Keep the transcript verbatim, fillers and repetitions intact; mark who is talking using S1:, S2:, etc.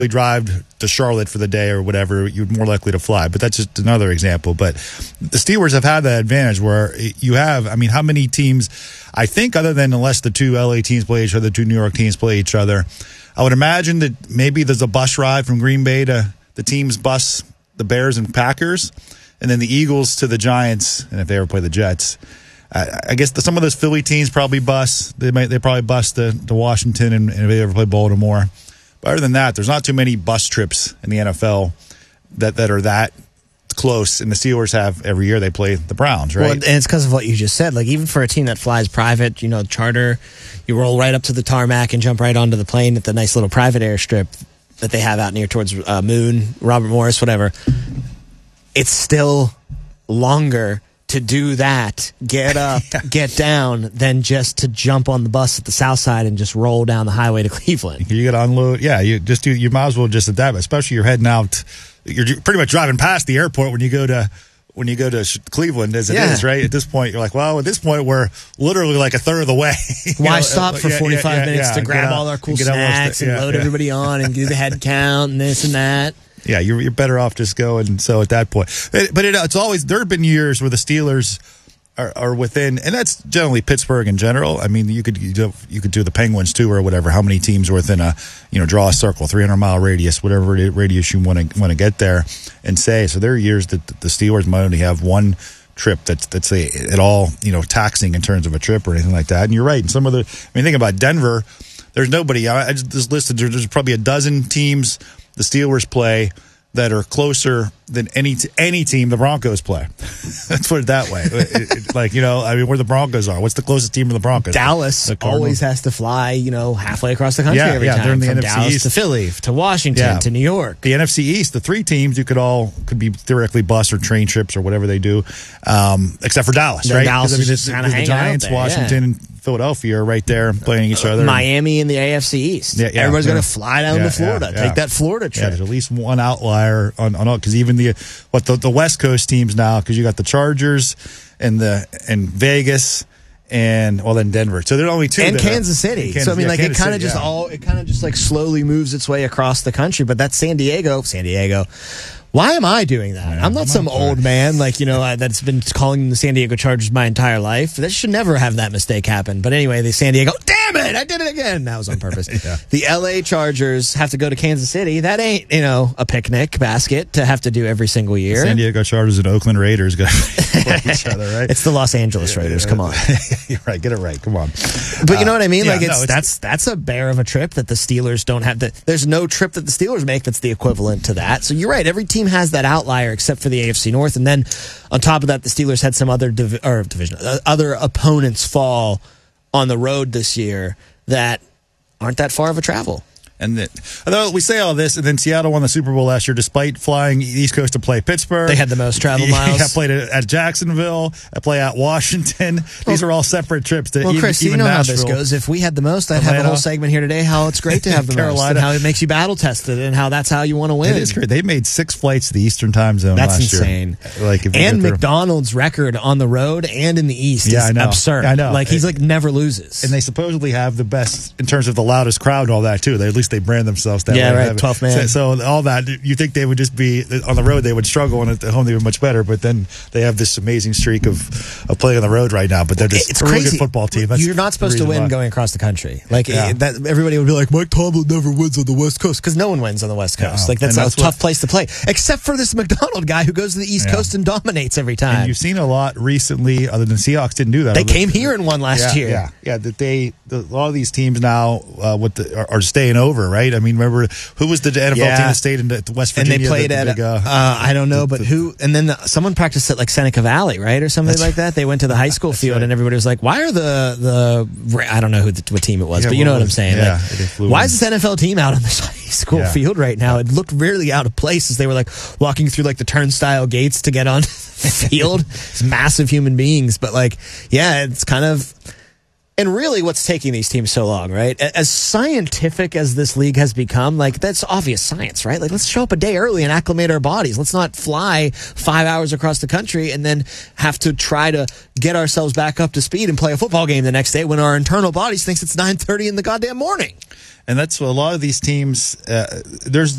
S1: drive to Charlotte for the day or whatever, you're more likely to fly. But that's just another example. But the Steelers have had that advantage where you have, I mean, how many teams, I think other than unless the two L A teams play each other, the two New York teams play each other, I would imagine that maybe there's a bus ride from Green Bay to the team's bus, the Bears and Packers, and then the Eagles to the Giants, and if they ever play the Jets. I, I guess the, some of those Philly teams probably bus. They might they probably bus to, to Washington, and, and if they ever play Baltimore. But other than that, there's not too many bus trips in the N F L that, that are that close. And the Steelers have every year they play the Browns, right?
S2: Well, and it's because of what you just said. Like, even for a team that flies private, you know, charter, you roll right up to the tarmac and jump right onto the plane at the nice little private airstrip that they have out near towards uh, Moon, Robert Morris, whatever. It's still longer to do that, get up, yeah. get down, than just to jump on the bus at the south side and just roll down the highway to Cleveland.
S1: You got to unload. Yeah, you just do. You might as well just at that, especially you're heading out. You're pretty much driving past the airport when you go to when you go to Cleveland, as it yeah. is, right? At this point, you're like, well, at this point, we're literally like a third of the way.
S2: Why
S1: know?
S2: stop for
S1: yeah,
S2: forty-five
S1: yeah, yeah,
S2: minutes
S1: yeah.
S2: to grab
S1: out,
S2: all our cool
S1: and
S2: snacks
S1: the,
S2: and
S1: yeah,
S2: load
S1: yeah.
S2: everybody on and do the head count and this and that?
S1: Yeah, you're you're better off just going. So at that point, but, but it, it's always there have been years where the Steelers are, are within, and that's generally Pittsburgh in general. I mean, you could you, do, you could do the Penguins too, or whatever. How many teams are within a you know draw a circle, three hundred mile radius, whatever radius you want to want to get there, and say. So there are years that the Steelers might only have one trip that's that's a, at all you know taxing in terms of a trip or anything like that. And you're right. And some of the, I mean, think about Denver. There's nobody. I, I just listed. There's probably a dozen teams the Steelers play that are closer than any t- any team the Broncos play. Let's put it that way. it, it, like, you know, I mean, where the Broncos are. What's the closest team to the Broncos?
S2: Dallas
S1: the
S2: always has to fly, you know, halfway across the country
S1: yeah,
S2: every
S1: yeah,
S2: time.
S1: they're in the
S2: From
S1: N F C
S2: Dallas
S1: East.
S2: to Philly, to Washington,
S1: yeah.
S2: to New York.
S1: The N F C East, the three teams, you could all, could be directly bus or train trips or whatever they do, um, except for Dallas,
S2: then
S1: right?
S2: Dallas
S1: I mean,
S2: is
S1: it's,
S2: just kinda
S1: it's the
S2: hanging
S1: Giants,
S2: out there,
S1: Washington,
S2: yeah.
S1: and Philadelphia are right there playing each other.
S2: Miami in the A F C East.
S1: Yeah, yeah,
S2: Everybody's
S1: yeah.
S2: going to fly down
S1: yeah,
S2: to Florida.
S1: Yeah, yeah.
S2: Take that Florida trip.
S1: Yeah, there's at least one outlier on on all, because even the what the, the West Coast teams now, because you got the Chargers and the and Vegas and well then Denver. So there are only two.
S2: And
S1: that
S2: Kansas
S1: are,
S2: City.
S1: Kansas,
S2: so I mean,
S1: yeah,
S2: like
S1: Kansas
S2: it kind of
S1: City,
S2: just
S1: yeah.
S2: all it kind of just like slowly moves its way across the country. But that's San Diego. San Diego. Why am I doing that?
S1: Yeah,
S2: I'm not some old man like, you know, that's been calling the San Diego Chargers my entire life. That should never have that mistake happen. But anyway, the San Diego, damn it, I did it again. That was on purpose.
S1: yeah.
S2: The L A Chargers have to go to Kansas City. That ain't, you know, a picnic basket to have to do every single year.
S1: The San Diego Chargers and Oakland Raiders got to play each other, right?
S2: It's the Los Angeles Raiders. Come on.
S1: You're right. Get it right. Come on.
S2: But you know what I mean?
S1: Uh,
S2: like
S1: yeah,
S2: it's,
S1: no, it's
S2: that's that's a bear of a trip that the Steelers don't have. The, there's no trip that the Steelers make that's the equivalent to that. So you're right. Every team has that outlier except for the A F C North, and then on top of that, the Steelers had some other divi- or division, uh, other opponents fall on the road this year that aren't that far of a travel.
S1: And that, although we say all this, and then Seattle won the Super Bowl last year despite flying East Coast to play Pittsburgh.
S2: They had the most travel
S1: yeah,
S2: miles.
S1: I played at Jacksonville. I play at Washington. These
S2: well,
S1: are all separate trips. To
S2: well,
S1: even,
S2: Chris,
S1: even
S2: you know
S1: Nashville.
S2: how this goes. If we had the most, I'd Atlanta. have a whole segment here today how it's great to have the most and how it makes you battle tested and how that's how you want to win.
S1: It is great. They made six flights to the Eastern Time Zone
S2: that's
S1: last
S2: insane.
S1: year. Like if
S2: and McDonald's record on the road and in the East
S1: yeah,
S2: is
S1: I know.
S2: absurd.
S1: I know.
S2: Like he's like never loses.
S1: And they supposedly have the best in terms of the loudest crowd and all that too. They, at least they brand themselves that
S2: yeah,
S1: way.
S2: right. twelve man.
S1: So, so all that, you think they would just be on the road, they would struggle, and at home they were much better. But then they have this amazing streak of, of playing on the road right now. But they're just
S2: it's
S1: a really
S2: crazy.
S1: good football team. That's
S2: You're not supposed to win
S1: why.
S2: going across the country. Like
S1: Yeah.
S2: it, that, everybody would be like, Mike Tomlin never wins on the West Coast because no one wins on the West Coast.
S1: No.
S2: Like that's,
S1: that's
S2: a tough
S1: what,
S2: place to play, except for this McDonald guy who goes to the East
S1: yeah.
S2: Coast and dominates every time.
S1: And you've seen a lot recently. Other than Seahawks didn't do that.
S2: They
S1: Other
S2: came
S1: than,
S2: here and won last
S1: yeah,
S2: year.
S1: Yeah, yeah. That they the, a lot of these teams now uh, with the, are, are staying over, right? I mean, remember who was the N F L
S2: Yeah.
S1: team that stayed in the, West Virginia?
S2: And they played
S1: the, the
S2: at
S1: big, uh,
S2: uh, I don't know,
S1: the,
S2: but
S1: the,
S2: who? And then the, someone practiced at like Seneca Valley, right, or something like that. They went to the high school field,
S1: right.
S2: and everybody was like, "Why are the the I don't know who the, what team it was,
S1: Yeah,
S2: but you know what I'm
S1: was,
S2: saying?
S1: Yeah,
S2: like, why is this N F L team out on this high school
S1: yeah.
S2: field right now? It looked really out of place as they were like walking through like the turnstile gates to get on the field. It's massive human beings, but like, yeah, it's kind of. And really, what's taking these teams so long, right? As scientific as this league has become, like, that's obvious science, right? Like, let's show up a day early and acclimate our bodies. Let's not fly five hours across the country and then have to try to get ourselves back up to speed and play a football game the next day when our internal bodies thinks it's nine thirty in the goddamn morning.
S1: And that's what a lot of these teams, uh, there's